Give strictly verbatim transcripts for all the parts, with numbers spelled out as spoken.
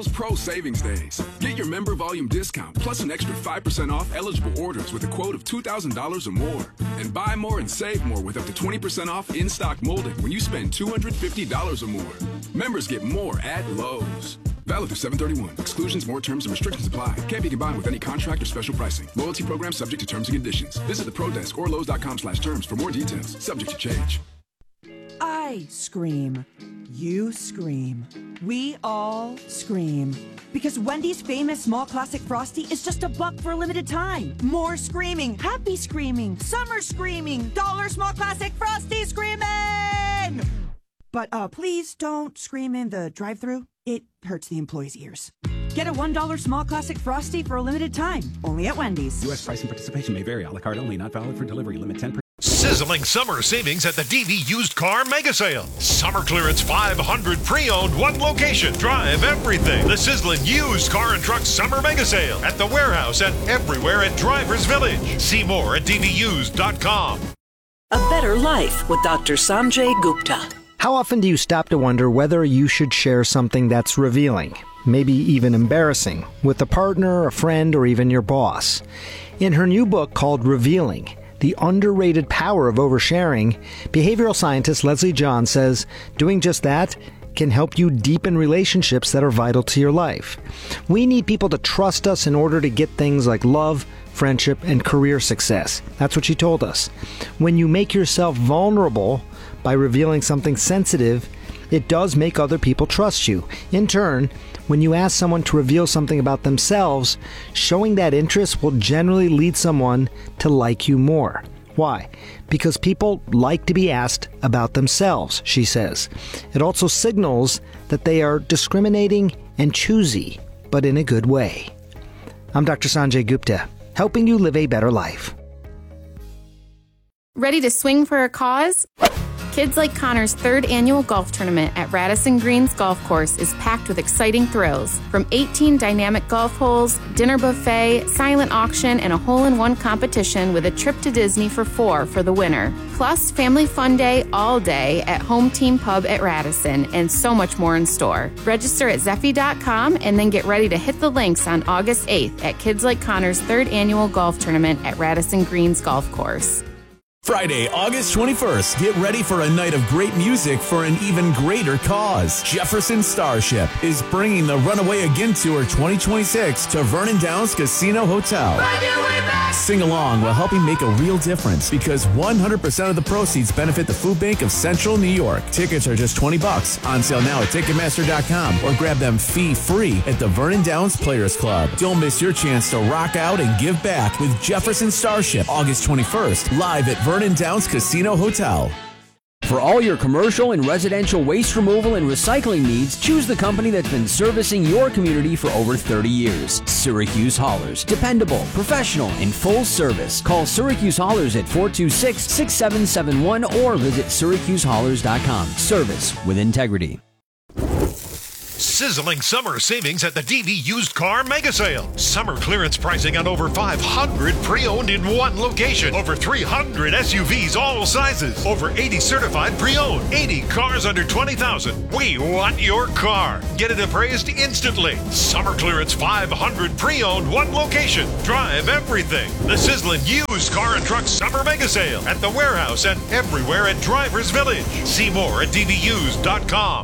Pro Savings Days. Get your member volume discount plus an extra five percent off eligible orders with a quote of two thousand dollars or more. And buy more and save more with up to twenty percent off in-stock molding when you spend two hundred fifty dollars or more. Members get more at Lowe's. Valid through seven thirty-one. Exclusions, more terms, and restrictions apply. Can't be combined with any contract or special pricing. Loyalty program subject to terms and conditions. Visit the Pro Desk or Lowe's.com slash terms for more details. Subject to change. I scream. You scream. We all scream. Because Wendy's famous small classic Frosty is just a buck for a limited time. More screaming, happy screaming, summer screaming, dollar small classic Frosty screaming! But uh, please don't scream in the drive-thru. It hurts the employees' ears. Get a one dollar small classic Frosty for a limited time. Only at Wendy's. U S price and participation may vary. A la carte only. Not valid for delivery. Limit ten percent. Sizzling summer savings at the D V Used Car Mega Sale. Summer clearance five hundred pre-owned, one location. Drive everything. The sizzling used car and truck summer mega sale at the warehouse and everywhere at Drivers Village. See more at D V used dot com. A better life with Doctor Sanjay Gupta. How often do you stop to wonder whether you should share something that's revealing, maybe even embarrassing, with a partner, a friend, or even your boss? In her new book called Revealing, The Underrated Power of Oversharing, behavioral scientist Leslie John says doing just that can help you deepen relationships that are vital to your life. We need people to trust us in order to get things like love, friendship, and career success. That's what she told us. When you make yourself vulnerable by revealing something sensitive, it does make other people trust you. In turn, when you ask someone to reveal something about themselves, showing that interest will generally lead someone to like you more. Why? Because people like to be asked about themselves, she says. It also signals that they are discriminating and choosy, but in a good way. I'm Doctor Sanjay Gupta, helping you live a better life. Ready to swing for a cause? Kids Like Connor's third annual golf tournament at Radisson Greens Golf Course is packed with exciting thrills. From eighteen dynamic golf holes, dinner buffet, silent auction, and a hole-in-one competition with a trip to Disney for four for the winner. Plus, family fun day all day at Home Team Pub at Radisson, and so much more in store. Register at Zeffy dot com and then get ready to hit the links on August eighth at Kids Like Connor's third annual golf tournament at Radisson Greens Golf Course. Friday, August twenty-first, get ready for a night of great music for an even greater cause. Jefferson Starship is bringing the Runaway Again Tour twenty twenty-six to Vernon Downs Casino Hotel. Sing along while helping make a real difference because one hundred percent of the proceeds benefit the Food Bank of Central New York. Tickets are just twenty bucks. On sale now at Ticketmaster dot com or grab them fee-free at the Vernon Downs Players Club. Don't miss your chance to rock out and give back with Jefferson Starship, August twenty-first, live at Vernon Downs Casino Hotel. For all your commercial and residential waste removal and recycling needs, choose the company that's been servicing your community for over thirty years. Syracuse Haulers. Dependable, professional, and full service. Call Syracuse Haulers at four two six, six seven seven one or visit Syracuse Haulers dot com. Service with integrity. Sizzling summer savings at the D V Used Car Mega Sale. Summer clearance pricing on over five hundred pre-owned in one location. Over three hundred S U Vs all sizes. Over eighty certified pre-owned. eighty cars under twenty thousand. We want your car. Get it appraised instantly. Summer clearance five hundred pre-owned, one location. Drive everything. The sizzling used car and truck summer mega sale at the warehouse and everywhere at Drivers Village. See more at D V used dot com.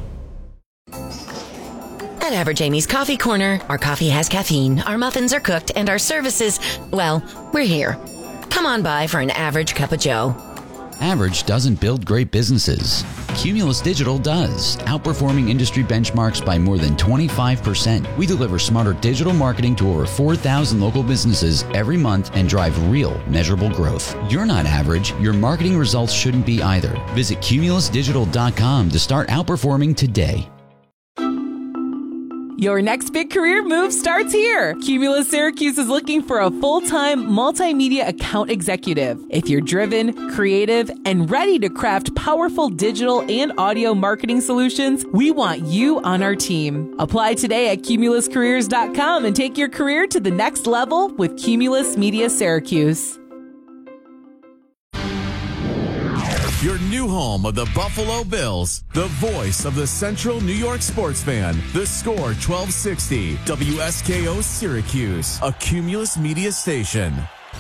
At Average Amy's Coffee Corner, our coffee has caffeine, our muffins are cooked, and our services, well, we're here. Come on by for an average cup of joe. Average doesn't build great businesses. Cumulus Digital does, outperforming industry benchmarks by more than twenty-five percent. We deliver smarter digital marketing to over four thousand local businesses every month and drive real, measurable growth. You're not average. Your marketing results shouldn't be either. Visit Cumulus Digital dot com to start outperforming today. Your next big career move starts here. Cumulus Syracuse is looking for a full-time multimedia account executive. If you're driven, creative, and ready to craft powerful digital and audio marketing solutions, we want you on our team. Apply today at Cumulus Careers dot com and take your career to the next level with Cumulus Media Syracuse. your new home of the Buffalo Bills, the voice of the Central New York sports fan, the Score twelve sixty, W S K O Syracuse, a Cumulus Media station.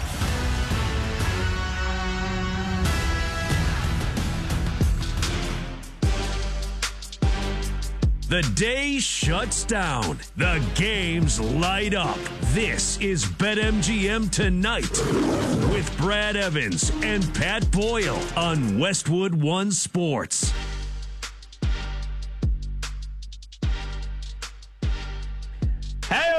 The day shuts down. The games light up. This is BetMGM Tonight with Brad Evans and Pat Boyle on Westwood One Sports. Hey,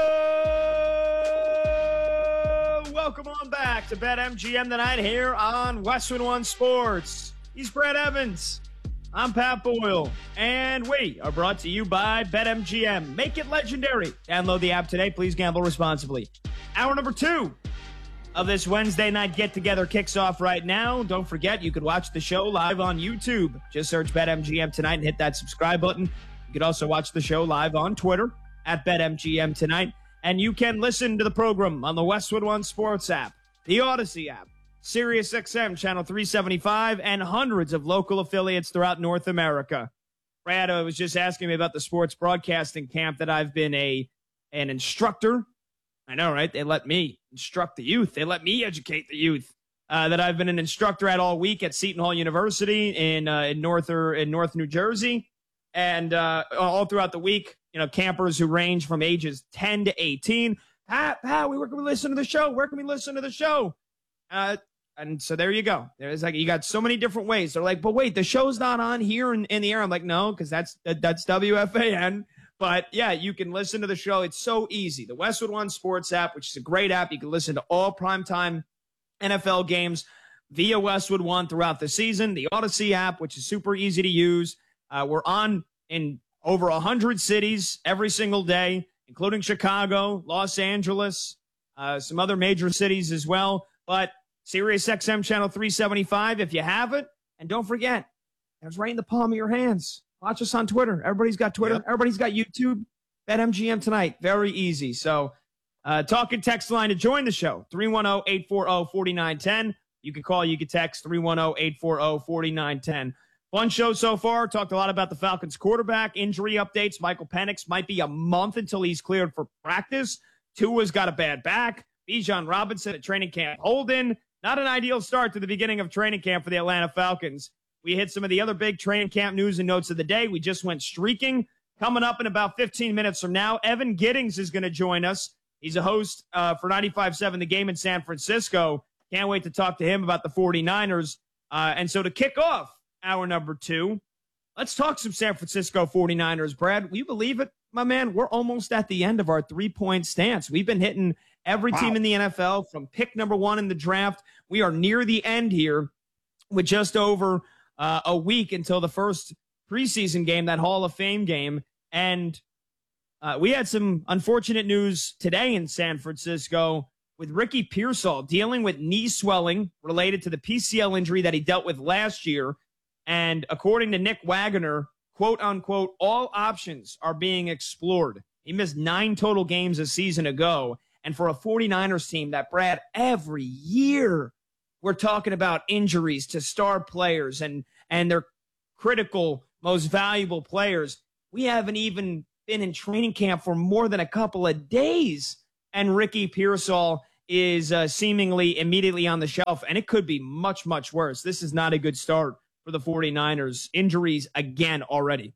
welcome on back to BetMGM Tonight here on Westwood One Sports. He's Brad Evans. I'm Pat Boyle, and we are brought to you by BetMGM. Make it legendary. Download the app today. Please gamble responsibly. Hour number two of this Wednesday night get-together kicks off right now. Don't forget, you can watch the show live on YouTube. Just search BetMGM Tonight and hit that subscribe button. You can also watch the show live on Twitter at BetMGM Tonight. And you can listen to the program on the Westwood One Sports app, the Odyssey app, Sirius X M Channel three seventy-five, and hundreds of local affiliates throughout North America. Brad uh, was just asking me about the sports broadcasting camp that I've been a an instructor. I know, right? They let me instruct the youth. They let me educate the youth. Uh, that I've been an instructor at all week at Seton Hall University in uh, in North or in North New Jersey, and uh, all throughout the week, you know, campers who range from ages ten to eighteen. Pat, Pat, where can we listen to the show? Where can we listen to the show? Uh, And so there you go. There's like, you got so many different ways. They're like, but wait, the show's not on here in, in the air. I'm like, no, because that's that's W F A N. But yeah, you can listen to the show. It's so easy. The Westwood One Sports app, which is a great app. You can listen to all primetime N F L games via Westwood One throughout the season. The Odyssey app, which is super easy to use. Uh, we're on in over one hundred cities every single day, including Chicago, Los Angeles, uh, some other major cities as well. But Sirius X M Channel three seventy-five, if you have it. And don't forget, it's right in the palm of your hands. Watch us on Twitter. Everybody's got Twitter. Yep. Everybody's got YouTube. BetMGM Tonight. Very easy. So uh, talk and text line to join the show, three one zero, eight four zero, four nine one zero. You can call, you can text three one zero, eight four zero, four nine one zero. Fun show so far. Talked a lot about the Falcons quarterback, injury updates. Michael Penix might be a month until he's cleared for practice. Tua's got a bad back. Bijan Robinson at training camp. Holden. Not an ideal start to the beginning of training camp for the Atlanta Falcons. We hit some of the other big training camp news and notes of the day. We just went streaking. Coming up in about fifteen minutes from now, Evan Giddings is going to join us. He's a host uh, for ninety-five point seven The Game in San Francisco. Can't wait to talk to him about the 49ers. Uh, and so to kick off hour number two, let's talk some San Francisco 49ers. Brad, will you believe it, my man? We're almost at the end of our three-point stance. We've been hitting every wow. team in the N F L from pick number one in the draft. We are near the end here with just over uh, a week until the first preseason game, that Hall of Fame game. And uh, we had some unfortunate news today in San Francisco with Ricky Pearsall dealing with knee swelling related to the P C L injury that he dealt with last year. And according to Nick Wagoner, quote unquote, all options are being explored. He missed nine total games a season ago. And for a 49ers team that, Brad, every year we're talking about injuries to star players and, and their critical, most valuable players. We haven't even been in training camp for more than a couple of days. And Ricky Pearsall is uh, seemingly immediately on the shelf. And it could be much, much worse. This is not a good start for the 49ers. Injuries again already.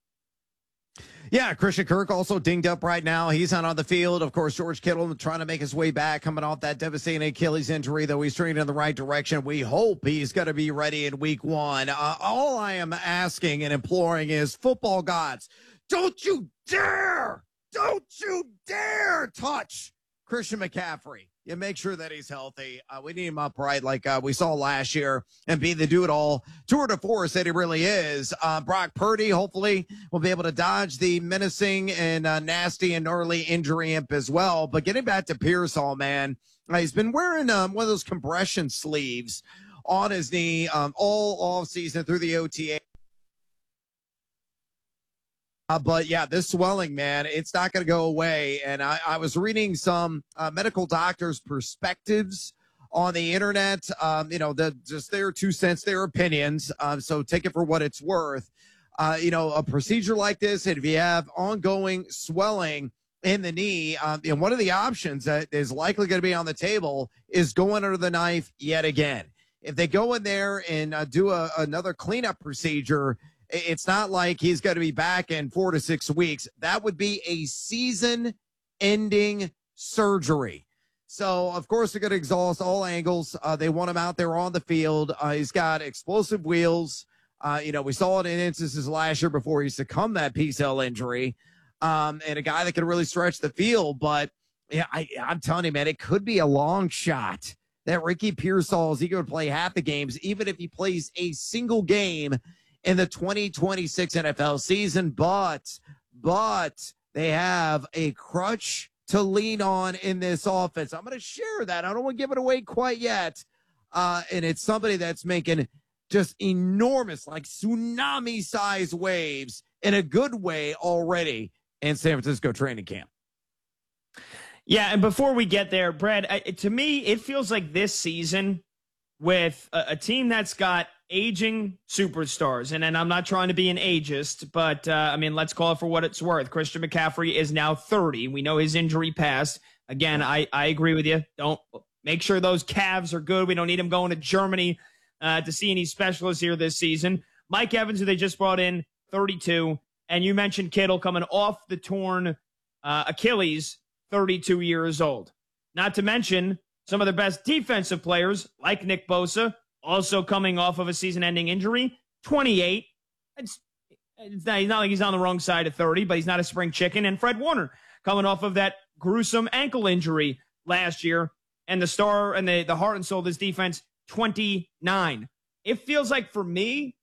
Yeah, Christian Kirk also dinged up right now. He's not on the field. Of course, George Kittle trying to make his way back, coming off that devastating Achilles injury, though he's trending in the right direction. We hope he's going to be ready in week one. Uh, all I am asking and imploring is, football gods, don't you dare, don't you dare touch Christian McCaffrey. You make sure that he's healthy. Uh, we need him upright like uh, we saw last year and be the do-it-all tour de force that he really is. Uh, Brock Purdy, hopefully, will be able to dodge the menacing and uh, nasty and early injury imp as well. But getting back to Pearsall, man, uh, he's been wearing um, one of those compression sleeves on his knee um, all offseason through the O T A. Uh, but, yeah, this swelling, man, it's not going to go away. And I, I was reading some uh, medical doctors' perspectives on the internet. Um, you know, the, just their two cents, their opinions. Um, so take it for what it's worth. Uh, you know, a procedure like this, and if you have ongoing swelling in the knee, um, you know, one of the options that is likely going to be on the table is going under the knife yet again. If they go in there and uh, do a, another cleanup procedure, it's not like he's going to be back in four to six weeks. That would be a season-ending surgery. So, of course, they're going to exhaust all angles. Uh, they want him out there on the field. Uh, he's got explosive wheels. Uh, you know, we saw it in instances last year before he succumbed that P C L injury. Um, and a guy that can really stretch the field. But, yeah, I, I'm telling you, man, it could be a long shot that Ricky Pearsall is eager to play half the games, even if he plays a single game in the twenty twenty-six N F L season. But, but they have a crutch to lean on in this offense. I'm going to share that. I don't want to give it away quite yet. Uh, and it's somebody that's making just enormous, like tsunami-sized waves in a good way already in San Francisco training camp. Yeah, and before we get there, Brad, I, to me, it feels like this season with a, a team that's got aging superstars, and, and I'm not trying to be an ageist, but, uh, I mean, let's call it for what it's worth. Christian McCaffrey is now thirty. We know his injury passed. Again, I, I agree with you. Don't make sure those calves are good. We don't need him going to Germany uh, to see any specialists here this season. Mike Evans, who they just brought in, thirty-two. And you mentioned Kittle coming off the torn uh, Achilles, thirty-two years old. Not to mention some of the best defensive players, like Nick Bosa, also coming off of a season-ending injury, twenty-eight. It's, it's not, he's not like he's on the wrong side of thirty, but he's not a spring chicken. And Fred Warner coming off of that gruesome ankle injury last year. And the star and the, the heart and soul of this defense, twenty-nine. It feels like, for me,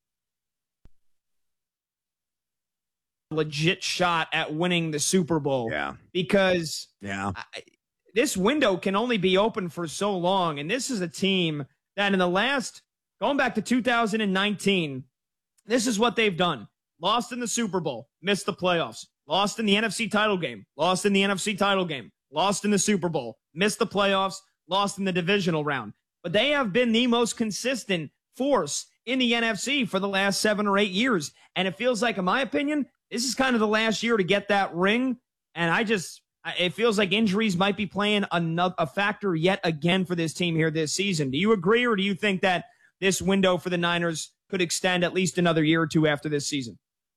legit shot at winning the Super Bowl. Yeah. Because yeah. I, this window can only be open for so long. And this is a team that in the last, going back to two thousand nineteen, this is what they've done. Lost in the Super Bowl, missed the playoffs, lost in the N F C title game, lost in the N F C title game, lost in the Super Bowl, missed the playoffs, lost in the divisional round. But they have been the most consistent force in the N F C for the last seven or eight years. And it feels like, in my opinion, this is kind of the last year to get that ring. And I just, it feels like injuries might be playing another, a factor yet again for this team here this season. Do you agree, or do you think that this window for the Niners could extend at least another year or two after this season?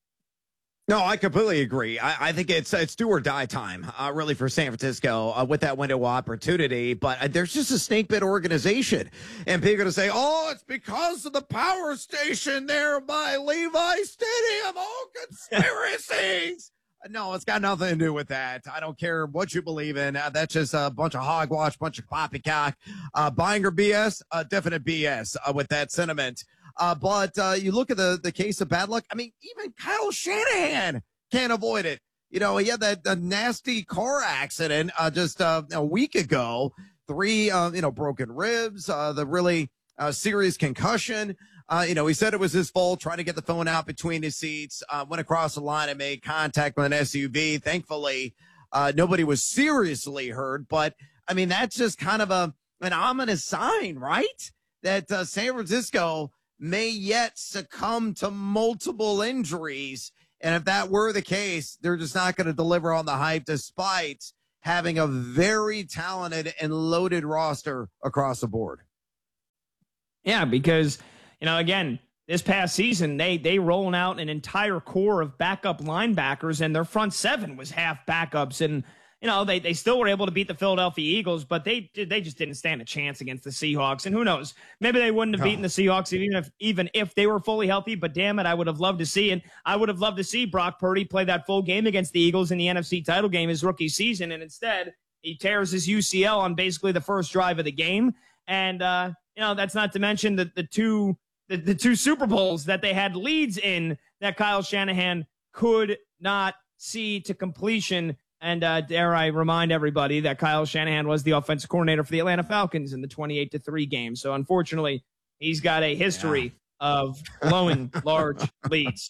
No, I completely agree. I, I think it's it's do or die time, uh, really, for San Francisco uh, with that window of opportunity. But uh, there's just a snake bit organization. And people are going to say, oh, it's because of the power station there by Levi Stadium. Oh, conspiracies. No, it's got nothing to do with that. I don't care what you believe in. Uh, that's just a bunch of hogwash, bunch of poppycock. Uh, buying or B S? Uh, definite B S uh, with that sentiment. Uh, but uh, you look at the, the case of bad luck. I mean, even Kyle Shanahan can't avoid it. You know, he had that uh, nasty car accident uh, just uh, a week ago. Three, uh, you know, broken ribs, uh, the really uh, serious concussion. Uh, you know, he said it was his fault, trying to get the phone out between his seats, uh, went across the line and made contact with an S U V. Thankfully, uh, nobody was seriously hurt. But, I mean, that's just kind of a an ominous sign, right? That uh, San Francisco may yet succumb to multiple injuries. And if that were the case, they're just not going to deliver on the hype, despite having a very talented and loaded roster across the board. Yeah, because, you know, again, this past season, they they rolling out an entire core of backup linebackers, and their front seven was half backups. And, you know, they, they still were able to beat the Philadelphia Eagles, but they they just didn't stand a chance against the Seahawks. And who knows, maybe they wouldn't have beaten the Seahawks even if even if they were fully healthy. But damn it, I would have loved to see it. I would have loved to see Brock Purdy play that full game against the Eagles in the N F C title game his rookie season. And instead, he tears his U C L on basically the first drive of the game. And, uh, you know, that's not to mention the, the two the, the two Super Bowls that they had leads in that Kyle Shanahan could not see to completion. And uh, dare I remind everybody that Kyle Shanahan was the offensive coordinator for the Atlanta Falcons in the twenty-eight to three game. So unfortunately, he's got a history yeah. of blowing large leads.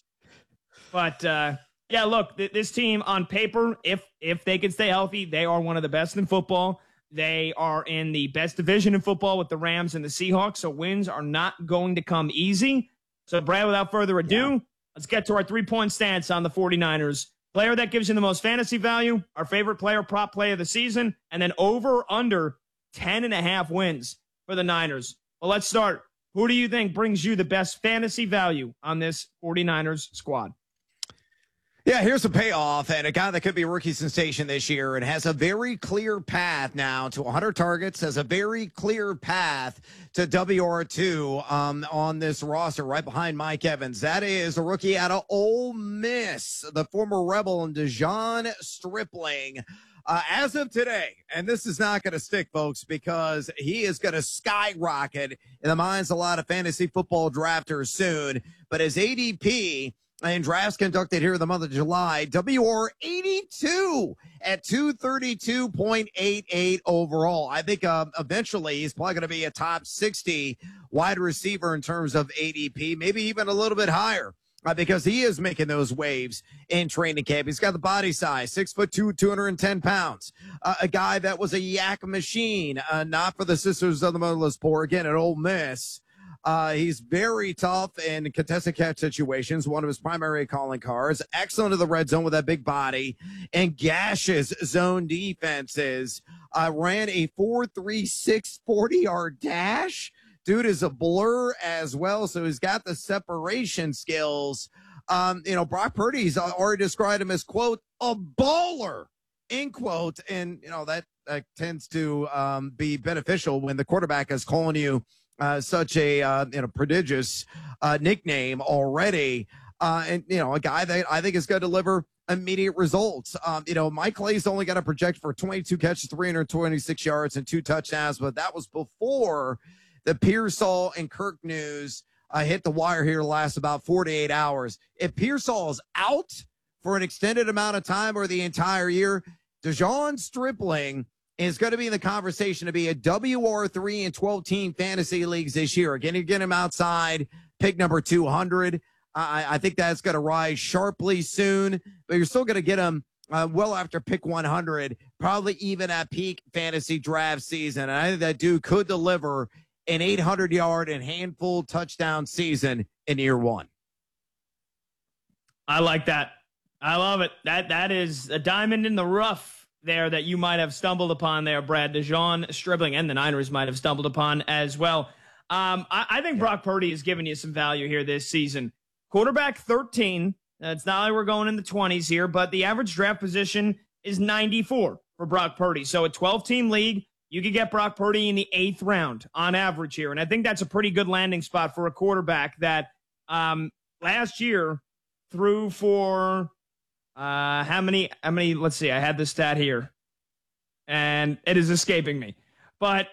But uh, yeah, look, th- this team on paper, if if they can stay healthy, they are one of the best in football. They are in the best division in football with the Rams and the Seahawks, so wins are not going to come easy. So, Brad, without further ado, yeah. let's get to our three-point stance on the 49ers. Player that gives you the most fantasy value, our favorite player prop play of the season, and then over under ten and a half wins for the Niners. Well, let's start. Who do you think brings you the best fantasy value on this 49ers squad? Yeah, here's a payoff, and a guy that could be a rookie sensation this year and has a very clear path now to one hundred targets, has a very clear path to W R two um, on this roster right behind Mike Evans. That is a rookie out of Ole Miss, the former Rebel, and Dejon Stripling. Uh, as of today, and this is not going to stick, folks, because he is going to skyrocket in the minds of a lot of fantasy football drafters soon, but his A D P in drafts conducted here in the month of July, W R eighty-two at two thirty-two point eight eight overall. I think uh, eventually he's probably going to be a top sixty wide receiver in terms of A D P, maybe even a little bit higher. Uh, because he is making those waves in training camp. He's got the body size, six foot two, two hundred ten pounds. Uh, a guy that was a yak machine, uh, not for the Sisters of the Motherless Poor, again, at Ole Miss. Uh, he's very tough in contested catch situations, one of his primary calling cards. Excellent in the red zone with that big body and gashes zone defenses. Uh, ran a four three six forty-yard dash. Dude is a blur as well, so he's got the separation skills. Um, you know, Brock Purdy's already described him as, quote, a baller, end quote. And, you know, that, that tends to um, be beneficial when the quarterback is calling you uh, such a, uh, you know, prodigious uh, nickname already. Uh, and, you know, a guy that I think is going to deliver immediate results. Um, you know, Mike Clay's only got a project for twenty-two catches, three hundred twenty-six yards, and two touchdowns, but that was before the Pearsall and Kirk news uh, hit the wire here the last about forty-eight hours. If Pearsall is out for an extended amount of time or the entire year, Dejon Stripling is going to be in the conversation to be a W R three in twelve-team fantasy leagues this year. Again, you get him outside, pick number two hundred. I, I think that's going to rise sharply soon, but you're still going to get him uh, well after pick one hundred, probably even at peak fantasy draft season. And I think that dude could deliver an eight hundred yard and handful touchdown season in year one. I like that. I love it. That that is a diamond in the rough there that you might have stumbled upon there, Brad. Dejon Stripling and the Niners might have stumbled upon as well. Um, I, I think yeah. Brock Purdy is giving you some value here this season. Quarterback thirteen. It's not like we're going in the twenties here, but the average draft position is ninety-four for Brock Purdy. So a twelve-team league, you could get Brock Purdy in the eighth round on average here. And I think that's a pretty good landing spot for a quarterback that um, last year threw for uh, how many, how many, let's see, I had this stat here and it is escaping me, but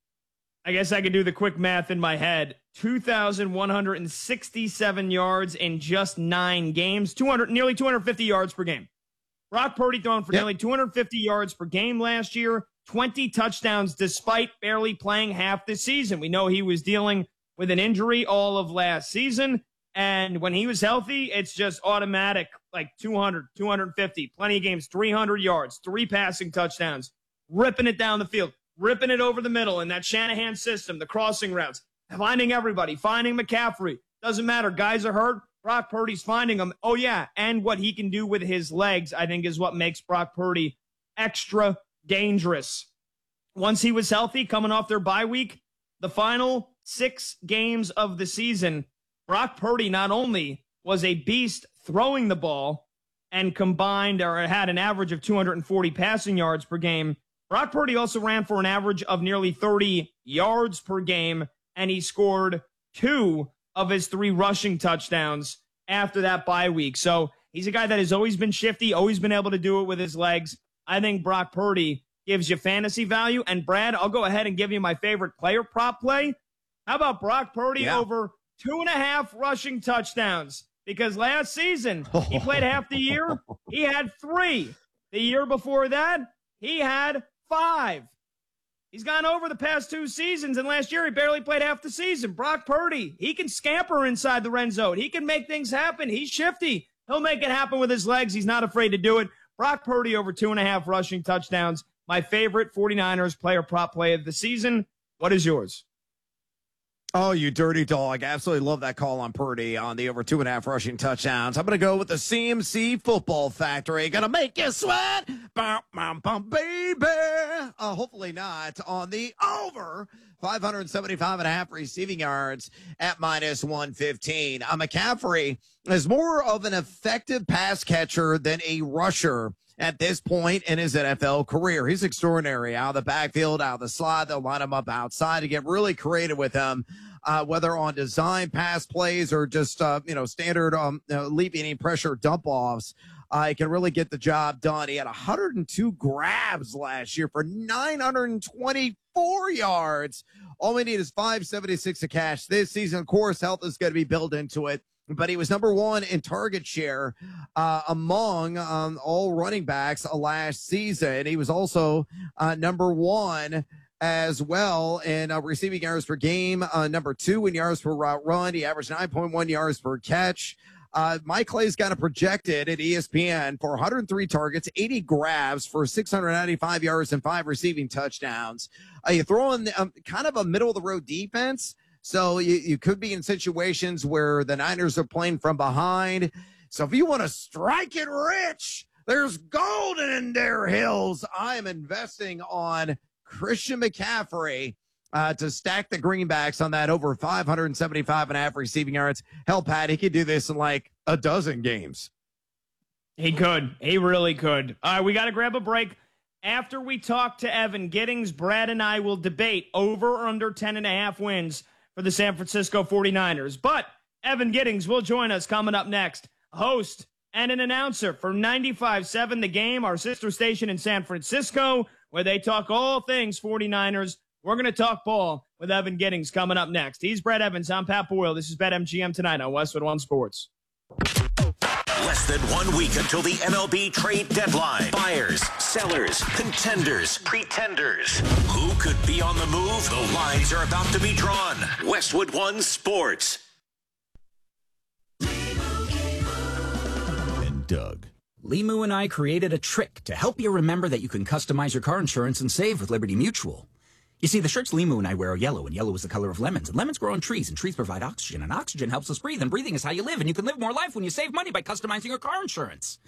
I guess I could do the quick math in my head. two thousand one hundred sixty-seven yards in just nine games, two hundred, nearly two hundred fifty yards per game. Brock Purdy throwing for yep. nearly two hundred fifty yards per game last year. twenty touchdowns despite barely playing half the season. We know he was dealing with an injury all of last season. And when he was healthy, it's just automatic, like two hundred, two hundred fifty, plenty of games, three hundred yards, three passing touchdowns, ripping it down the field, ripping it over the middle in that Shanahan system, the crossing routes, finding everybody, finding McCaffrey. Doesn't matter. Guys are hurt. Brock Purdy's finding them. Oh, yeah. And what he can do with his legs, I think, is what makes Brock Purdy extra dangerous. Once he was healthy, coming off their bye week, the final six games of the season, Brock Purdy not only was a beast throwing the ball and combined or had an average of two hundred forty passing yards per game, Brock Purdy also ran for an average of nearly thirty yards per game, and he scored two of his three rushing touchdowns after that bye week. So he's a guy that has always been shifty, always been able to do it with his legs. I think Brock Purdy gives you fantasy value. And Brad, I'll go ahead and give you my favorite player prop play. How about Brock Purdy yeah. over two and a half rushing touchdowns? Because last season, he played half the year. He had three. The year before that, he had five. He's gone over the past two seasons, and last year he barely played half the season. Brock Purdy, he can scamper inside the red zone. He can make things happen. He's shifty. He'll make it happen with his legs. He's not afraid to do it. Brock Purdy over two and a half rushing touchdowns my favorite 49ers player prop play of the season. What is yours? Oh, you dirty dog. Absolutely love that call on Purdy on the over two and a half rushing touchdowns. I'm going to go with the C M C Football Factory. Going to make you sweat. Bum, bum, bum, baby. Uh, hopefully not on the over five seventy-five and a half receiving yards at minus one fifteen. Uh, McCaffrey is more of an effective pass catcher than a rusher at this point in his N F L career. He's extraordinary out of the backfield, out of the slot. They'll line him up outside to get really creative with him, uh, whether on design pass plays or just, uh, you know, standard um, you know, alleviating pressure dump offs. Uh, he can really get the job done. He had one hundred two grabs last year for nine hundred twenty-four yards. All we need is five seventy-six to cash this season. Of course, health is going to be built into it. But he was number one in target share uh, among um, all running backs uh, last season. He was also uh, number one as well in uh, receiving yards per game, uh, number two in yards per route run. He averaged nine point one yards per catch. Uh, Mike Clay's got it projected at E S P N for one hundred three targets, eighty grabs for six hundred ninety-five yards and five receiving touchdowns. Uh, you throw in um, kind of a middle-of-the-road defense. So you, you could be in situations where the Niners are playing from behind. So if you want to strike it rich, there's gold in their hills. I am investing on Christian McCaffrey uh, to stack the greenbacks on that over five seventy-five and a half receiving yards. Hell, Pat, he could do this in like a dozen games. He could. He really could. All right, we got to grab a break. After we talk to Evan Giddings, Brad and I will debate over or under ten and a half wins for the San Francisco 49ers. But Evan Giddings will join us coming up next, host and an announcer for ninety-five seven The Game, our sister station in San Francisco, where they talk all things 49ers. We're going to talk ball with Evan Giddings coming up next. He's Brad Evans. I'm Pat Boyle. This is BetMGM tonight on Westwood One Sports. Less than one week until the M L B trade deadline. Buyers, sellers, contenders, pretenders. Who could be on the move? The lines are about to be drawn. Westwood One Sports. And Doug. Limu and I created a trick to help you remember that you can customize your car insurance and save with Liberty Mutual. You see, the shirts Limu and I wear are yellow, and yellow is the color of lemons. And lemons grow on trees, and trees provide oxygen, and oxygen helps us breathe, and breathing is how you live, and you can live more life when you save money by customizing your car insurance.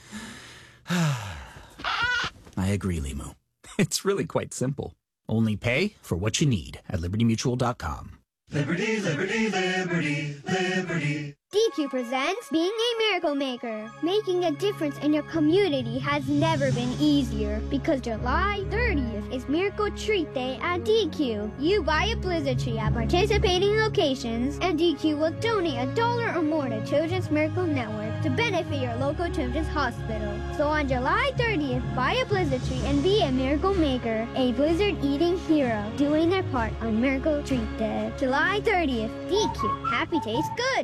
I agree, Limu. It's really quite simple. Only pay for what you need at liberty mutual dot com. Liberty, liberty, liberty, liberty. D Q presents Being a Miracle Maker. Making a difference in your community has never been easier because July thirtieth is Miracle Treat Day at D Q. You buy a Blizzard tree at participating locations and D Q will donate a dollar or more to Children's Miracle Network to benefit your local children's hospital. So on July thirtieth, buy a Blizzard tree and be a Miracle Maker, a Blizzard eating hero, doing their part on Miracle Treat Day. July thirtieth, D Q. Happy tastes good.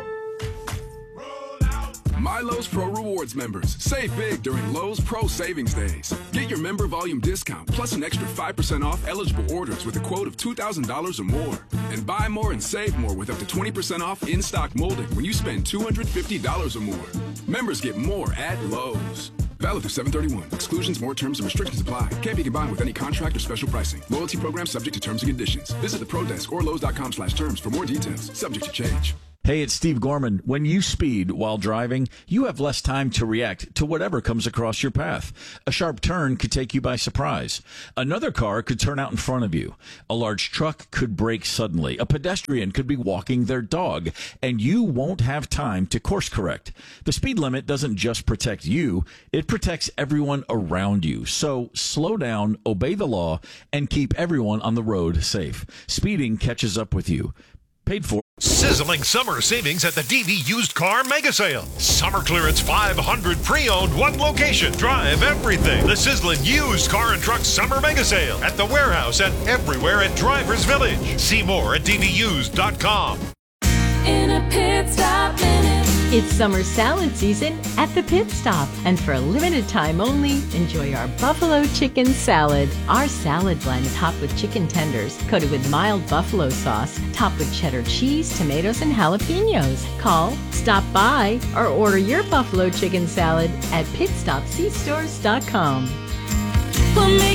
My Lowe's Pro Rewards members, save big during Lowe's Pro Savings Days. Get your member volume discount plus an extra five percent off eligible orders with a quote of two thousand dollars or more. And buy more and save more with up to twenty percent off in-stock molding when you spend two hundred fifty dollars or more. Members get more at Lowe's. Valid through seven thirty-one. Exclusions, more terms, and restrictions apply. Can't be combined with any contract or special pricing. Loyalty program subject to terms and conditions. Visit the Pro Desk or Lowe's dot com slash terms for more details. Subject to change. Hey, it's Steve Gorman. When you speed while driving, you have less time to react to whatever comes across your path. A sharp turn could take you by surprise. Another car could turn out in front of you. A large truck could brake suddenly. A pedestrian could be walking their dog, and you won't have time to course correct. The speed limit doesn't just protect you, it protects everyone around you. So slow down, obey the law, and keep everyone on the road safe. Speeding catches up with you. Paid for. Sizzling summer savings at the D V Used Car Mega Sale. Summer clearance five hundred pre-owned, one location. Drive everything. The sizzling used car and truck summer mega sale at the warehouse and everywhere at Drivers Village. See more at d v used dot com. In a pit stop minute. It's summer salad season at the Pit Stop, and for a limited time only, enjoy our buffalo chicken salad. Our salad blend topped with chicken tenders, coated with mild buffalo sauce, topped with cheddar cheese, tomatoes, and jalapenos. Call, stop by, or order your buffalo chicken salad at pit stop c stores dot com. We'll make it happen.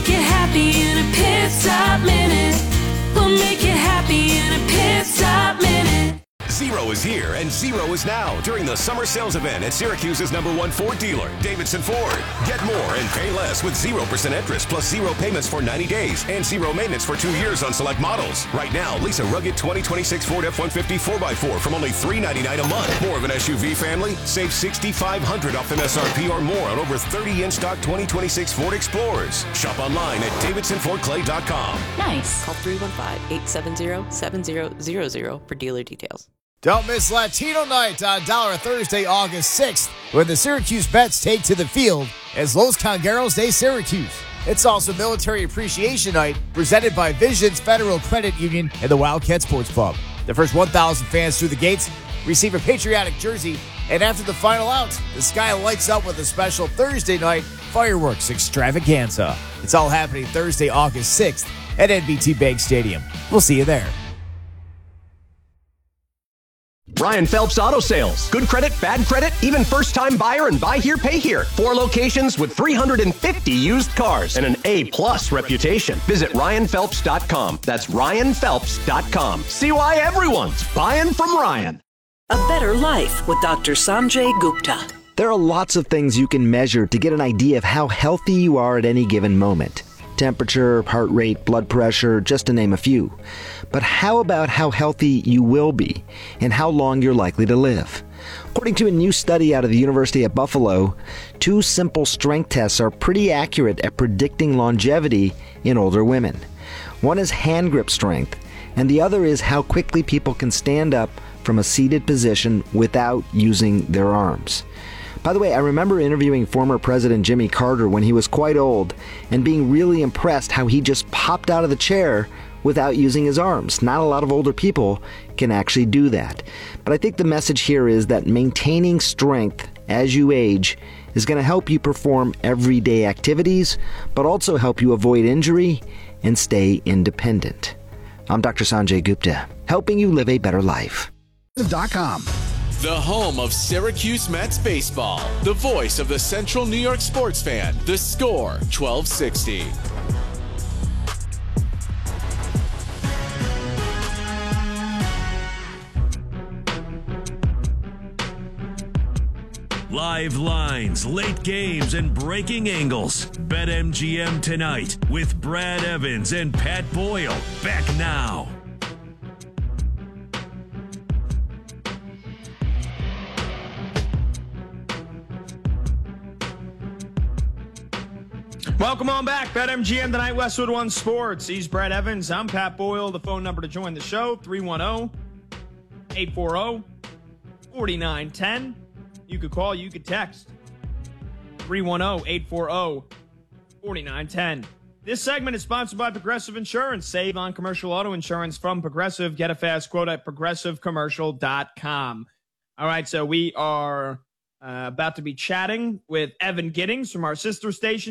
happy in a pit stop minute. We'll make you happy in a pit stop minute. Zero is here and zero is now during the summer sales event at Syracuse's number one Ford dealer, Davidson Ford. Get more and pay less with zero percent interest plus zero payments for ninety days and zero maintenance for two years on select models. Right now, lease a rugged twenty twenty-six Ford F one fifty four by four from only three hundred ninety-nine dollars a month. More of an S U V family? Save six thousand five hundred dollars off M S R P or more on over thirty in-stock twenty twenty-six Ford Explorers. Shop online at davidson ford clay dot com. Nice. Call three one five, eight seven zero, seven zero zero zero for dealer details. Don't miss Latino Night on Dollar Thursday, August sixth, when the Syracuse Bets take to the field as Los Congueros de Syracuse. It's also Military Appreciation Night, presented by Visions Federal Credit Union and the Wildcat Sports Pub. The first one thousand fans through the gates receive a patriotic jersey, and after the final out, the sky lights up with a special Thursday night fireworks extravaganza. It's all happening Thursday, August sixth at N B T Bank Stadium. We'll see you there. Ryan Phelps Auto Sales. Good credit, bad credit, even first-time buyer and buy here, pay here. Four locations with three hundred fifty used cars and an A-plus reputation. Visit ryan phelps dot com. That's ryan phelps dot com. See why everyone's buying from Ryan. A Better Life with Doctor Sanjay Gupta. There are lots of things you can measure to get an idea of how healthy you are at any given moment. Temperature, heart rate, blood pressure, just to name a few. But how about how healthy you will be and how long you're likely to live? According to a new study out of the University at Buffalo, two simple strength tests are pretty accurate at predicting longevity in older women. One is hand grip strength, and the other is how quickly people can stand up from a seated position without using their arms. By the way, I remember interviewing former President Jimmy Carter when he was quite old and being really impressed how he just popped out of the chair without using his arms. Not a lot of older people can actually do that. But I think the message here is that maintaining strength as you age is going to help you perform everyday activities, but also help you avoid injury and stay independent. I'm Doctor Sanjay Gupta, helping you live a better life. Dot com. The home of Syracuse Mets baseball. The voice of the Central New York sports fan. The Score, twelve sixty. Live lines, late games, and breaking angles. BetMGM tonight with Brad Evans and Pat Boyle. Back now. Welcome on back. BetMGM tonight, Westwood One Sports. He's Brad Evans. I'm Pat Boyle. The phone number to join the show, three one zero, eight four zero, four nine one zero. You could call, you could text. three one zero, eight four zero, four nine one zero. This segment is sponsored by Progressive Insurance. Save on commercial auto insurance from Progressive. Get a fast quote at progressive commercial dot com. All right, so we are uh, about to be chatting with Evan Giddings from our sister station,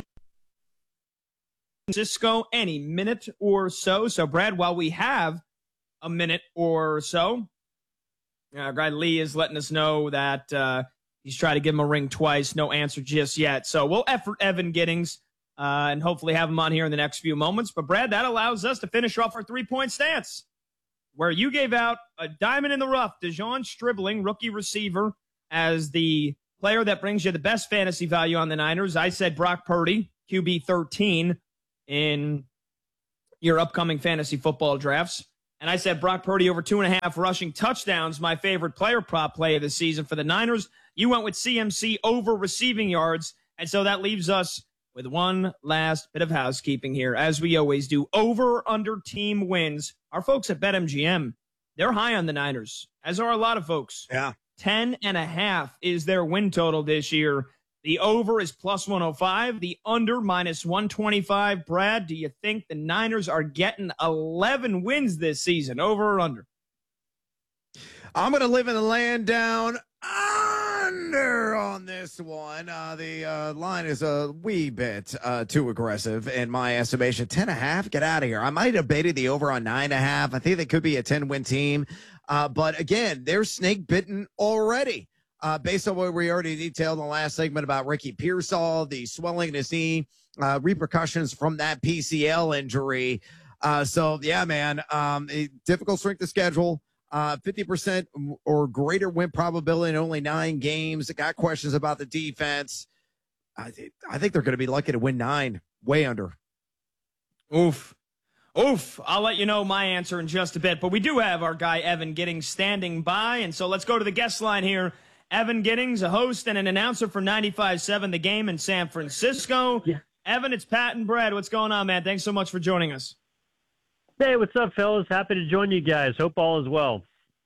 Cisco, any minute or so. So, Brad, while we have a minute or so, our guy Lee is letting us know that uh, he's tried to give him a ring twice. No answer just yet. So we'll effort Evan Giddings uh, and hopefully have him on here in the next few moments. But, Brad, that allows us to finish off our three-point stance, where you gave out a diamond in the rough, Dejon Stribling, rookie receiver, as the player that brings you the best fantasy value on the Niners. I said Brock Purdy, Q B thirteen, in your upcoming fantasy football drafts. And I said Brock Purdy over two and a half rushing touchdowns, my favorite player prop play of the season for the Niners. You went with C M C over receiving yards. And so that leaves us with one last bit of housekeeping here, as we always do. Over under team wins. Our folks at BetMGM, they're high on the Niners, as are a lot of folks. Yeah. Ten and a half is their win total this year. The over is plus one oh five. The under minus one twenty-five. Brad, do you think the Niners are getting eleven wins this season, over or under? I'm going to live in the land down under on this one. Uh, the uh, line is a wee bit uh, too aggressive in my estimation. ten and a half, get out of here. I might have baited the over on nine and a half. I think they could be a ten-win team. Uh, but again, they're snake bitten already. Uh, based on what we already detailed in the last segment about Ricky Pearsall, the swelling in his knee, uh, repercussions from that P C L injury. Uh, so, yeah, man, um, a difficult strength of schedule, uh, fifty percent or greater win probability in only nine games. Got questions about the defense. I, th- I think they're going to be lucky to win nine, way under. Oof. Oof. I'll let you know my answer in just a bit. But we do have our guy, Evan Giddings, standing by. And so let's go to the guest line here. Evan Giddings, a host and an announcer for ninety-five seven The Game in San Francisco. Yeah. Evan, it's Pat and Brad. What's going on, man? Thanks so much for joining us. Hey, what's up, fellas? Happy to join you guys. Hope all is well.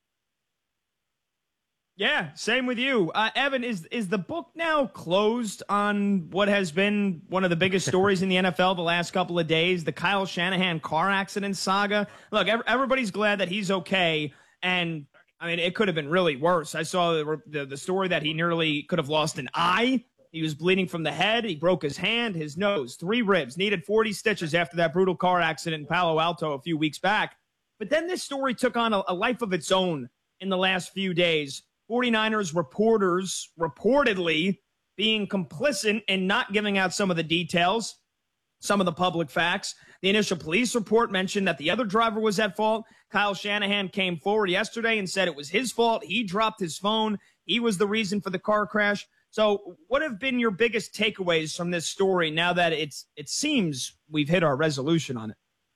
Yeah, same with you. Uh, Evan, is is the book now closed on what has been one of the biggest stories in the N F L the last couple of days, the Kyle Shanahan car accident saga? Look, everybody's glad that he's okay, and, I mean, it could have been really worse. I saw the, the, the story that he nearly could have lost an eye. He was bleeding from the head. He broke his hand, his nose, three ribs, needed forty stitches after that brutal car accident in Palo Alto a few weeks back. But then this story took on a, a life of its own in the last few days. forty-niners reporters reportedly being complicit in not giving out some of the details, some of the public facts. The initial police report mentioned that the other driver was at fault. Kyle Shanahan came forward yesterday and said it was his fault. He dropped his phone. He was the reason for the car crash. So what have been your biggest takeaways from this story now that it's it seems we've hit our resolution on it?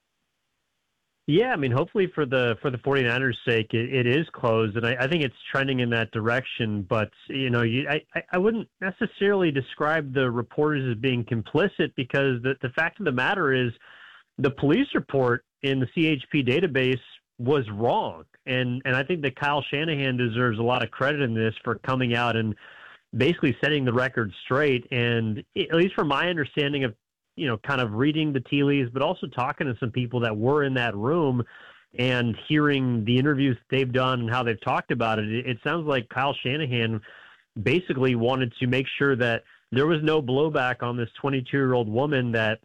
Yeah, I mean, hopefully for the for the forty-niners' sake, it, it is closed, and I, I think it's trending in that direction. But, you know, you, I, I wouldn't necessarily describe the reporters as being complicit because the, the fact of the matter is the police report in the C H P database was wrong. And, and I think that Kyle Shanahan deserves a lot of credit in this for coming out and basically setting the record straight. And at least from my understanding of, you know, kind of reading the tea leaves, but also talking to some people that were in that room and hearing the interviews they've done and how they've talked about it, it, it sounds like Kyle Shanahan basically wanted to make sure that there was no blowback on this twenty-two-year-old woman that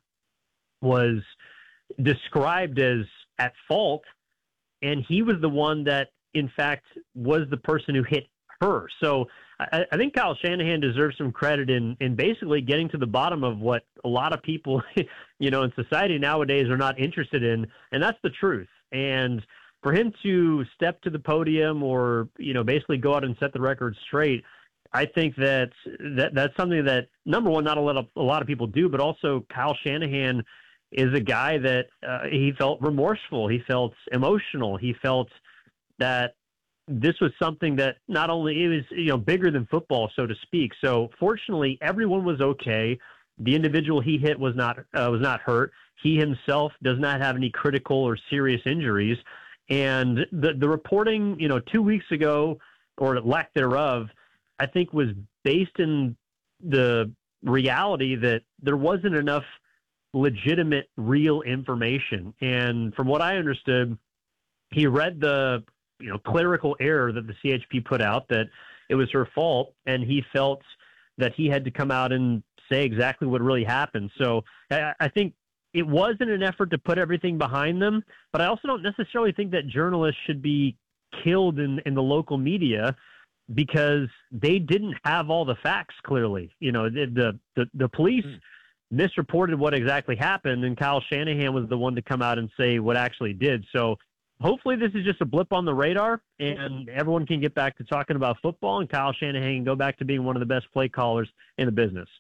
was described as at fault, and he was the one that, in fact, was the person who hit her. So I, I think Kyle Shanahan deserves some credit in, in basically getting to the bottom of what a lot of people, you know, in society nowadays are not interested in, and that's the truth. And for him to step to the podium or, you know, basically go out and set the record straight, I think that, that that's something that, number one, not a lot of, a lot of people do, but also Kyle Shanahan is a guy that uh, he felt remorseful. He felt emotional. He felt that this was something that not only it was, you know, bigger than football, so to speak. So fortunately, everyone was okay. The individual he hit was not uh, was not hurt. He himself does not have any critical or serious injuries. And the the reporting, you know, two weeks ago or lack thereof, I think was based in the reality that there wasn't enough legitimate, real information. And from what I understood, he read the you know, clerical error that the C H P put out, that it was her fault, and he felt that he had to come out and say exactly what really happened. So I, I think it was in an effort to put everything behind them, but I also don't necessarily think that journalists should be killed in, in the local media because they didn't have all the facts clearly. You know, the, the, the police mm. misreported what exactly happened, and Kyle Shanahan was the one to come out and say what actually did. So hopefully this is just a blip on the radar, and everyone can get back to talking about football, and Kyle Shanahan can go back to being one of the best play callers in the business.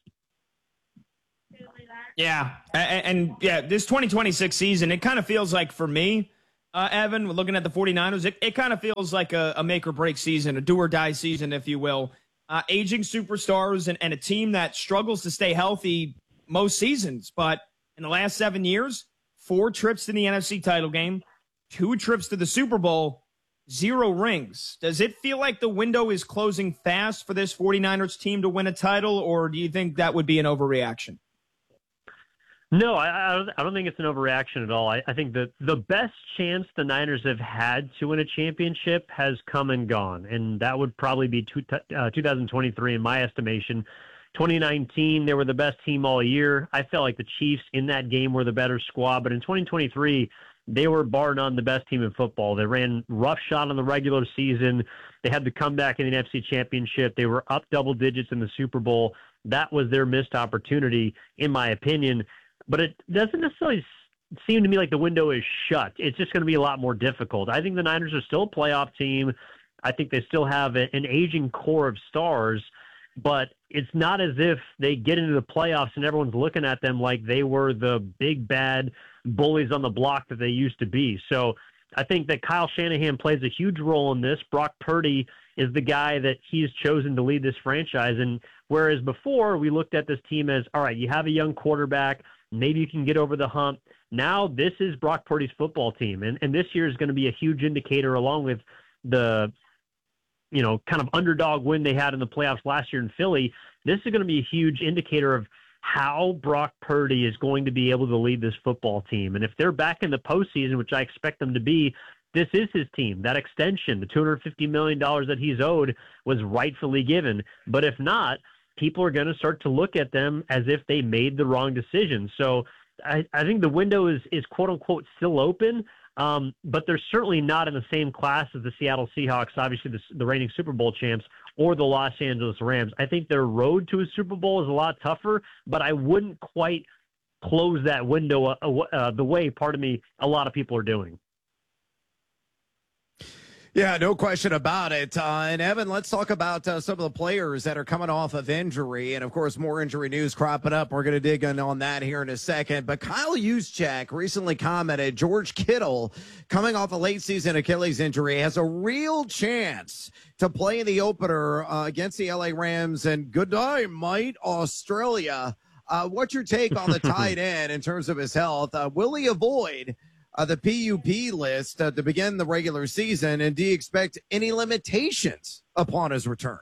Yeah, and, and yeah, this twenty twenty-six season, it kind of feels like, for me, uh, Evan, looking at the forty-niners, it, it kind of feels like a, a make-or-break season, a do-or-die season, if you will. Uh, aging superstars and, and a team that struggles to stay healthy most seasons, but in the last seven years, four trips to the N F C title game, two trips to the Super Bowl, zero rings. Does it feel like the window is closing fast for this forty-niners team to win a title, or do you think that would be an overreaction? No, I, I, don't, I don't think it's an overreaction at all. I, I think that the best chance the Niners have had to win a championship has come and gone, and that would probably be two, uh, two thousand twenty-three in my estimation. twenty nineteen, they were the best team all year. I felt like the Chiefs in that game were the better squad, but in twenty twenty-three, they were bar none the best team in football. They ran roughshod in the regular season. They had the comeback in the N F C Championship. They were up double digits in the Super Bowl. that was their missed opportunity, in my opinion. But it doesn't necessarily seem to me like the window is shut. It's just going to be a lot more difficult. I think the Niners are still a playoff team. I think they still have a, an aging core of stars, but it's not as if they get into the playoffs and everyone's looking at them like they were the big bad bullies on the block that they used to be. So I think that Kyle Shanahan plays a huge role in this. Brock Purdy is the guy that he's chosen to lead this franchise. And whereas before we looked at this team as, all right, you have a young quarterback, maybe you can get over the hump. Now this is Brock Purdy's football team. And, and this year is going to be a huge indicator, along with the, you know, kind of underdog win they had in the playoffs last year in Philly. This is going to be a huge indicator of how Brock Purdy is going to be able to lead this football team. And if they're back in the postseason, which I expect them to be, this is his team. That extension, the two hundred fifty million dollars that he's owed, was rightfully given. But if not, people are going to start to look at them as if they made the wrong decision. So I, I think the window is, is quote unquote still open, um, but they're certainly not in the same class as the Seattle Seahawks, obviously the, the reigning Super Bowl champs, or the Los Angeles Rams. I think their road to a Super Bowl is a lot tougher, but I wouldn't quite close that window uh, uh, the way, pardon me, a lot of people are doing. Yeah, no question about it. Uh, and Evan, let's talk about uh, some of the players that are coming off of injury. And of course, more injury news cropping up. We're going to dig in on that here in a second. But Kyle Juszczyk recently commented George Kittle, coming off a late season Achilles injury, has a real chance to play in the opener uh, against the L A Rams. And good day, mate, Australia. Uh, what's your take on the tight end in terms of his health? Uh, will he avoid Uh, the P U P list uh, to begin the regular season, and do you expect any limitations upon his return?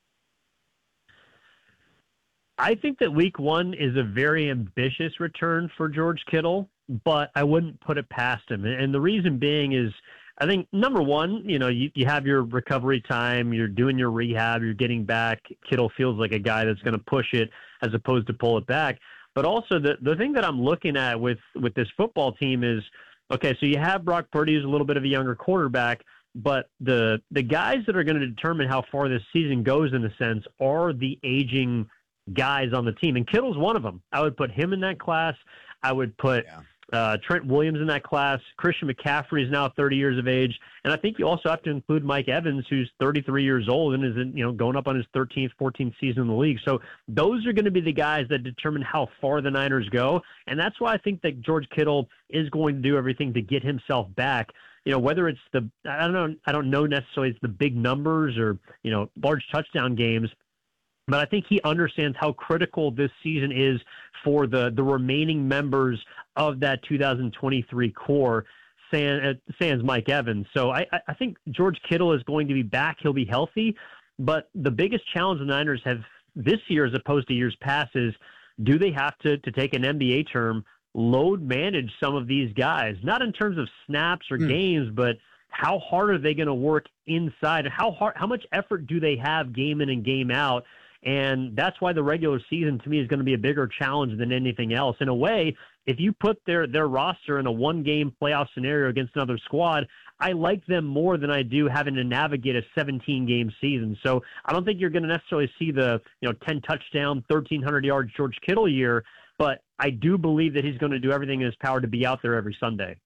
I think that week one is a very ambitious return for George Kittle, but I wouldn't put it past him. And the reason being is, I think, number one, you know, you, you have your recovery time, you're doing your rehab, you're getting back. Kittle feels like a guy that's going to push it as opposed to pull it back. But also the, the thing that I'm looking at with, with this football team is, okay, so you have Brock Purdy, who's a little bit of a younger quarterback, but the the guys that are going to determine how far this season goes, in a sense, are the aging guys on the team. And Kittle's one of them. I would put him in that class. I would put yeah. uh, Trent Williams in that class. Christian McCaffrey is now thirty years of age. And I think you also have to include Mike Evans, who's thirty-three years old and is in, you know, going up on his thirteenth, fourteenth season in the league. So those are going to be the guys that determine how far the Niners go. And that's why I think that George Kittle is going to do everything to get himself back. You know, whether it's the, I don't know, I don't know necessarily it's the big numbers or, you know, large touchdown games, but I think he understands how critical this season is for the, the remaining members of that two thousand twenty-three core, sans, sans Mike Evans. So I, I think George Kittle is going to be back. He'll be healthy. But the biggest challenge the Niners have this year, as opposed to years past, is do they have to, to take an N B A term, load manage some of these guys? Not in terms of snaps or mm. games, but how hard are they going to work inside? How hard, how much effort do they have game in and game out? And that's why the regular season, to me, is going to be a bigger challenge than anything else. In a way, if you put their, their roster in a one-game playoff scenario against another squad, I like them more than I do having to navigate a seventeen-game season. So I don't think you're going to necessarily see the, you know, ten touchdown, thirteen hundred yard George Kittle year, but I do believe that he's going to do everything in his power to be out there every Sunday.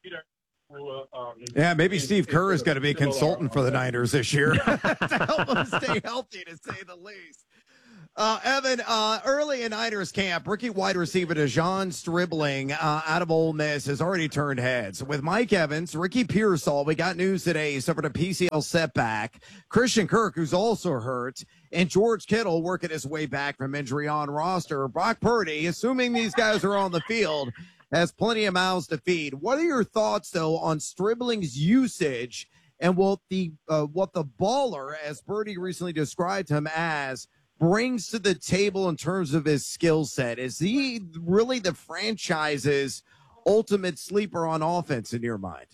Yeah, maybe Steve Kerr is going to be a consultant for the Niners this year to help them stay healthy, to say the least. Uh, Evan, uh, early in Niners camp, rookie wide receiver DeJon Stribling uh, out of Ole Miss has already turned heads. With Mike Evans, Ricky Pearsall, we got news today, he suffered a P C L setback. Christian Kirk, who's also hurt, and George Kittle working his way back from injury on roster. Brock Purdy, assuming these guys are on the field, has plenty of mouths to feed. What are your thoughts, though, on Stribling's usage and what the uh, what the baller, as Purdy recently described him as, brings to the table in terms of his skill set? Is he really the franchise's ultimate sleeper on offense in your mind?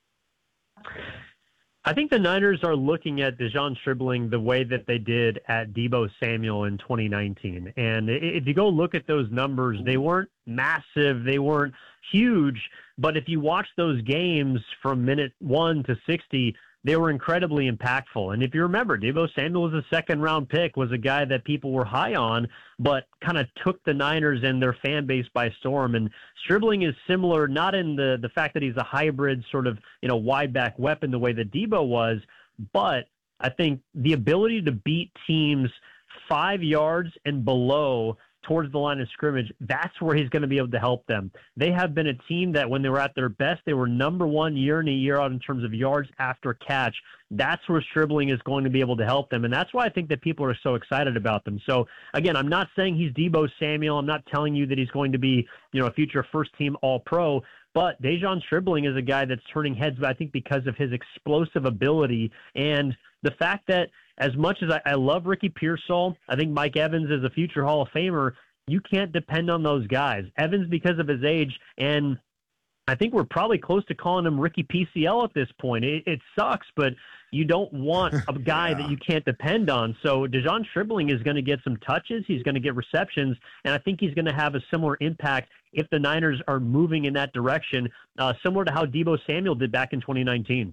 I think the Niners are looking at DeJon Stribling the way that they did at Deebo Samuel in twenty nineteen. And if you go look at those numbers, they weren't massive, they weren't huge, but if you watch those games from minute one to sixty, they were incredibly impactful. And if you remember, Deebo Samuel was a second-round pick, was a guy that people were high on, but kind of took the Niners and their fan base by storm. And Stribling is similar, not in the, the fact that he's a hybrid sort of, you know, wide-back weapon the way that Deebo was, but I think the ability to beat teams five yards and below towards the line of scrimmage, that's where he's going to be able to help them. They have been a team that when they were at their best, they were number one year in and year out in terms of yards after catch. That's where Stribling is going to be able to help them. And that's why I think that people are so excited about them. So again, I'm not saying he's Deebo Samuel. I'm not telling you that he's going to be, you know, a future first team all pro, but Dejon Stribling is a guy that's turning heads, I think, because of his explosive ability and the fact that as much as I, I love Ricky Pearsall, I think Mike Evans is a future Hall of Famer. You can't depend on those guys. Evans, because of his age, and I think we're probably close to calling him Ricky P C L at this point. It, it sucks, but you don't want a guy yeah. that you can't depend on. So Dejon Stribling is going to get some touches. He's going to get receptions, and I think he's going to have a similar impact if the Niners are moving in that direction, uh, similar to how Deebo Samuel did back in twenty nineteen.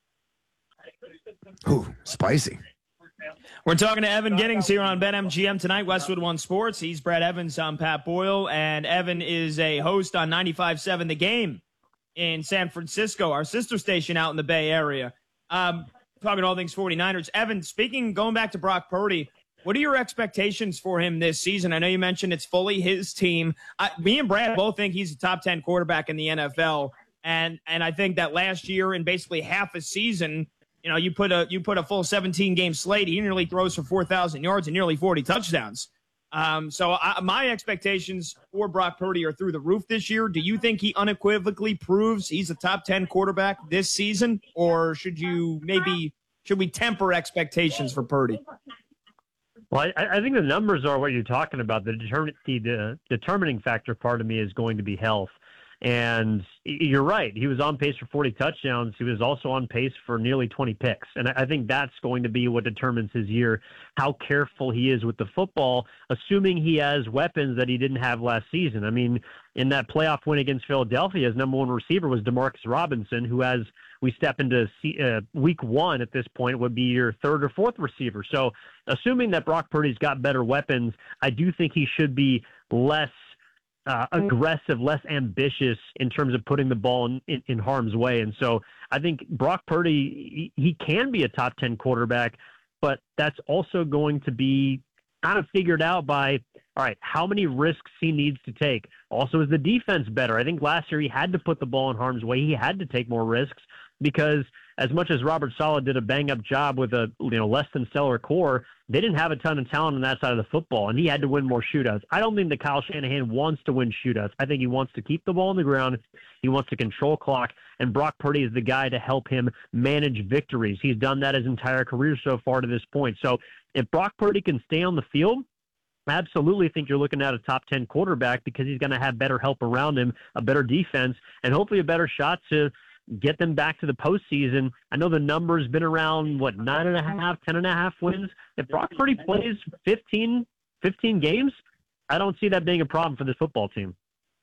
Ooh, spicy. We're talking to Evan Giddings here on BetMGM tonight, Westwood One Sports. He's Brad Evans. I'm Pat Boyle, and Evan is a host on ninety-five point seven The Game in San Francisco, our sister station out in the Bay Area. Um, talking all things 49ers. Evan, speaking, going back to Brock Purdy, what are your expectations for him this season? I know you mentioned it's fully his team. I, me and Brad both think he's a top ten quarterback in the N F L, and and I think that last year in basically half a season, you know, you put a you put a full seventeen game slate. He nearly throws for four thousand yards and nearly forty touchdowns. Um, so I, my expectations for Brock Purdy are through the roof this year. Do you think he unequivocally proves he's a top ten quarterback this season, or should you maybe should we temper expectations for Purdy? Well, I, I think the numbers are what you're talking about. The, determin- the, the determining factor part of me is going to be health. And you're right. He was on pace for forty touchdowns. He was also on pace for nearly twenty picks. And I think that's going to be what determines his year, how careful he is with the football, assuming he has weapons that he didn't have last season. I mean, in that playoff win against Philadelphia, his number one receiver was Demarcus Robinson, who, as we step into uh, week one at this point, would be your third or fourth receiver. So assuming that Brock Purdy's got better weapons, I do think he should be less Uh, aggressive, less ambitious in terms of putting the ball in, in, in harm's way. And so I think Brock Purdy, he, he can be a top ten quarterback, but that's also going to be kind of figured out by, all right, how many risks he needs to take. Also, is the defense better? I think last year he had to put the ball in harm's way. He had to take more risks because as much as Robert Saleh did a bang-up job with a you know less than stellar core, they didn't have a ton of talent on that side of the football, and he had to win more shootouts. I don't think that Kyle Shanahan wants to win shootouts. I think he wants to keep the ball on the ground. He wants to control clock, and Brock Purdy is the guy to help him manage victories. He's done that his entire career so far to this point. So if Brock Purdy can stay on the field, I absolutely think you're looking at a top ten quarterback because he's going to have better help around him, a better defense, and hopefully a better shot to get them back to the postseason. I know the number's been around, what, nine and a half, ten and a half wins. If Brock Purdy plays fifteen, fifteen games, I don't see that being a problem for this football team.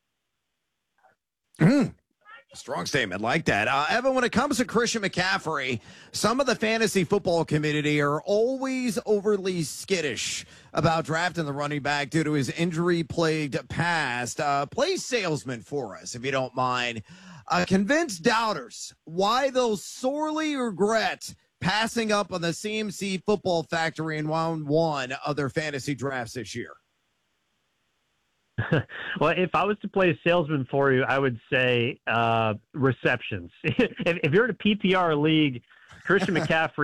Strong statement like that. Uh, Evan, when it comes to Christian McCaffrey, some of the fantasy football community are always overly skittish about drafting the running back due to his injury-plagued past. Uh, play salesman for us, if you don't mind. Uh, convince doubters why they'll sorely regret passing up on the C M C Football Factory in round one of their fantasy drafts this year. Well, if I was to play a salesman for you, I would say uh, receptions. if, if you're in a P P R league, Christian McCaffrey